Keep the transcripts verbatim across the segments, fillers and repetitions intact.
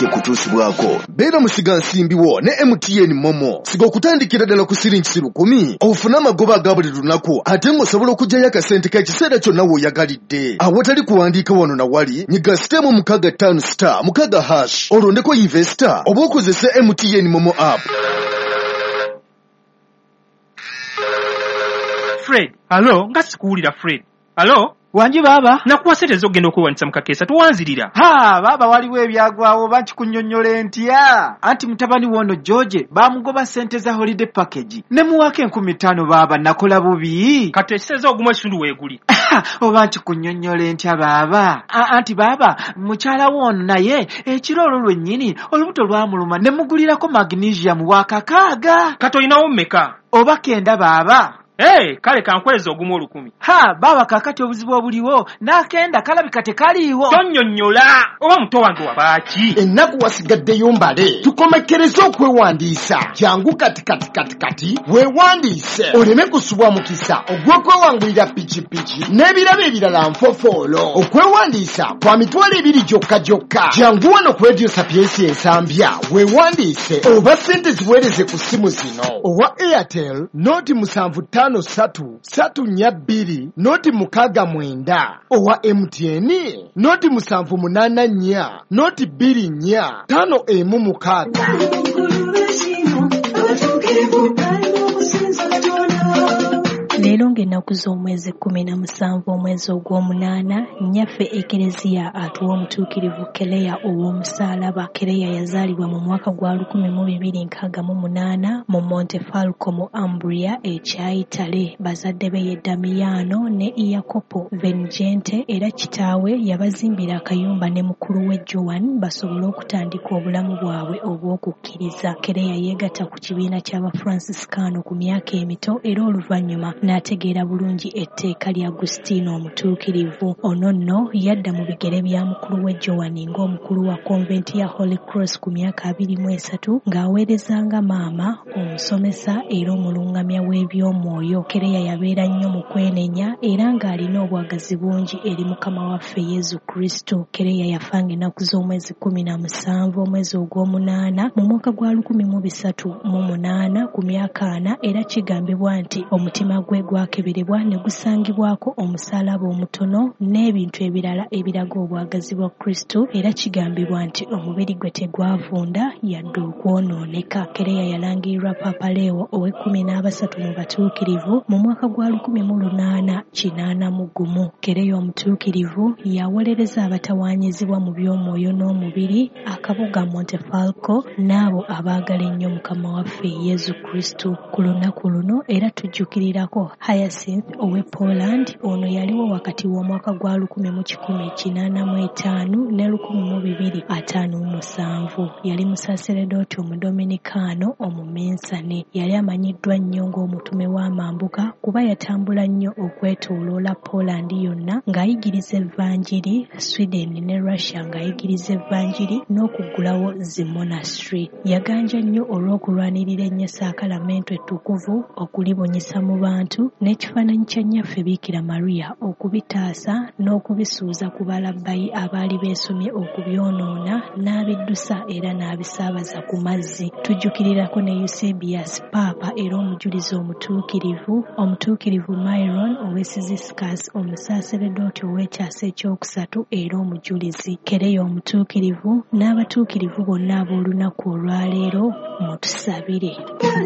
butandike kutuusibwako. Beera musiga nsimbiwo ne M T N Momo. Siga okutandikira ddala ku siringi lukumi ofune amagoba aga buli lunaku ate ng'osobola okugyayo akasente k'ekiseera kyonna w'oyagalidde. Awatali kuwandiika wano na wali nyiga sitemu mukaga ttaano star mukaga hash olondeko investor oba okozese M T N Momo app. Fred, alo, nga sikuwulira Fred. Alo? Wanji baba? Nakuwa sente zogenda okwewanisa mu kakeesa tuwanzirira. Ha, baba waliwo ebyagwawo banki kunnyonnyola ntya. Anti mutabani wono George bamugoba sente za holiday package. Ne muwaka enkumi ttaano baba nakola bubi. Kati ekiseza oguma ekitundu weeguli. Oba nti kunnyonnyola ntya baba. Anti baba mukyala wono naye ekiro olwo lwennyini olubuto lwamuluma ne mugulirako magnesium wakakaaga. Kati olinawo mmeka? Oba kenda baba. Hey, kale kankweza ogumu olukumi. Ha, baba kakati obuzibu obuliwo nakenda kalabika tekaliiwo. Tonnyonnyola oba muto wange wabaaki. Ennaku wasigaddeyo mbale tukomekereza okwewandiisa. Jangu kati kati kati kati weewandiise oleme kusubwa mukisa ogw'okwewangulira pikipiki n'ebirabo ebirala nfofoolo. Okwewandiisa kwa mitwalo ebiri gyokka gyokka. Jangu wano ku Radio Sapiensi ensambya weewandiise oba ssente ziweereze ku simu zino. Owa Airtel noti musanvu ttaano satu satu nnya bbiri noti mukaaga mwenda. Owa M T N noti musanvu munaana nnya noti bbiri nnya ttaano emu mukaaga. Leero ng'ennaku z'omwezi kkumi na musanvu omwezi ogw'omunaana nnyaffe ekereziya atuwa omutuukirivu Kereya ow'omusaalaba. Kereya yazaalibwa mu mwaka gwa lukumi mu bibiri nkaaga mu munaana mu Montefalco mu Umbria ekya Italy. Bazadde be ye Damiano ne Iacopo Vengente era kitaawe yabazimbira akayumba ne mukulu we Joan basobole okutandika obulamu bwabwe obw'okukkiriza. Kereya yeegatta ku kibiina ky'Abafranciscaano ku myaka emito era oluvannyuma n'ategeera bulungi etteeka lya Agustino omutuukirivu. Ono nno yadda mu bigere bya mukulu we Joan ng'omukulu wa konventi ya Holy Cross ku myaka abiri mu esatu ng'aweerezanga maama omusomesa era omulungamya w'ebyomwoyo. Kereya yabeera nnyo mu kwenenya era ng'alina obwagazi bungi eri Mukama waffe Yezu Kristo. Kereya yafanga ennaku z'omwezi kkumi na musanvu omwezi ogw'omunaana mu mwaka gwa lukumi mu bisatu mu munaana ku myaka ana era kigambibwa nti omutima gwe gwakeberebwa ne gusangibwako omusaalaba omutono n'ebintu ebirala ebiraga obwagazi bwa Kristo era kigambibwa nti omubiri gwe tegwavunda yadde okwonooneka. Kereya yalangirirwa Papa Leo ow'ekkumi n'abasatu mu batuukirivu mu mwaka gwa lukumi mu lunaana kinaana mu gumu. Kereya omutuukirivu yawolereza abatawaanyizibwa mu by'omwoyo n'omubiri akabuga Montefalco n'abo abaagala ennyo Mukama waffe Yezu Kristo. Ku lunaku luno era tujjukirirako Hyacinth ow'e Poland. Ono yaliwo wakati w'omwaka gwa lukumi mu kikumi kinaana mu etaano ne lukumi mu bibiri ataano mu musanvu. Yali musaaseredooti omudominikaano omumensane. Yali amanyiddwa nnyo ng'omutume w'amambuka kuba yatambula nnyo okwetooloola Poland yonna ng'ayigiriza evvanjiri, Sweden ne Russia ng'ayigiriza evvanjiri n'okuggulawo zi monastery. Yaganja nnyo olw'okulwanirira ennyesakalamento ettukuvu okulibunyisa mu bantu n'ekifaananyi kya nnyaffe Biikira Maria okubitaasa n'okubisuuza ku balabbayi abaali beesomye okubyonoona n'abiddusa era n'abisaabaza ku mazzi. Tujjukirirako ne Eusebius Paapa era omujulizi omutuukirivu omutuukirivu Myron ow'Ciscus omusaaseredooti ow'ekyasa ekyokusatu era omujulizi. Kereya omutuukirivu n'abatuukirivu bonna ab'olunaku olwaleero mutusabire.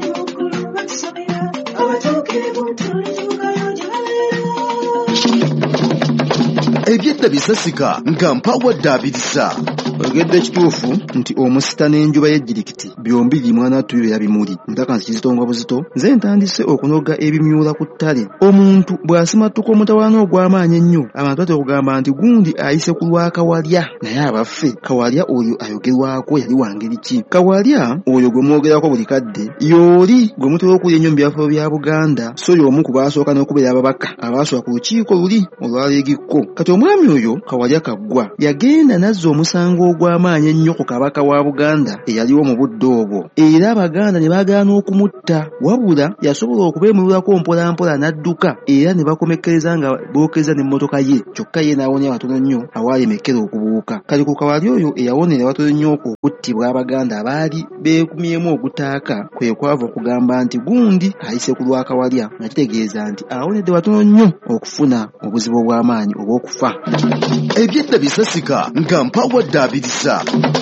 Ebyedda bisasika nga mpawadde abirisa. Ogedde kituufu nti omusita n'enjuba y'ejjirikiti byombi limwana tuyo ya bimuli ntaka nsi kizitonga buzito nze ntandise okunoga ebimyula ku ttale. Omuntu bw'asimatuka omutawaana ogw'amaanyi ennyo abantu batera okugamba nti gundi ayise ku lwa Kawalya naye abaffe Kawalya oyo ayogerwako yali wangeri ki? Kawalya oyo gwe mwogerako buli kadde yooli gwe mutera okulya ennyo mu byafaayo bya Buganda so y'omu ku baasooka n'okubeera ababaka abaasooka ku lukiiko luli olwaleegikko. Kati omwami oyo Kawalya Kaggwa yagenda n'azza omusango ogw'amaanyi ennyo ku kabaka wa Buganda eyaliwo mu budde obwo, era Abaganda ne baagaana okumutta, wabula yasobola okubeemululako mpolampola n'adduka, era ne bakomekkereza nga bookeza n'emmotoka ye, kyokka ye n'awonera watono nnyo awalemekera okubuuka. Kale ku kawali oyo eyawonera watono nnyo okuttibwa Abaganda abaali beekumyemu ogutaaka kwe kwava okugamba nti gundi ayise ku lwakawalya, nga kitegeeza nti awonedde watono nnyo okufuna obuzibu obw'amaanyi obw'okufa. Ebyedda bisasika nga mpawa ddaabiriza.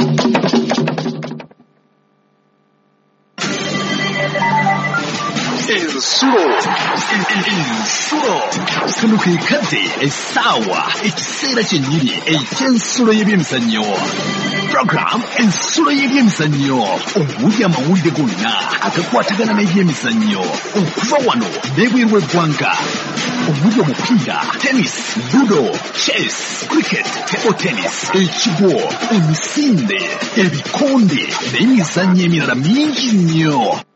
Ensulo ensulo kano ke kadde essaawa ekiseera kyennyini eky'ensulo y'ebyemizannyo. Program ensulo y'ebyemizannyo, omuli amawulire gonna agakwatagana n'ebyemizannyo okuva wano n'ebweru w'eggwanga, omuli omupiira, tennis, ludo, chess, cricket, table tennis, ekigwo, emisinde, ebikonde n'emizannyo emirala mingi nnyo.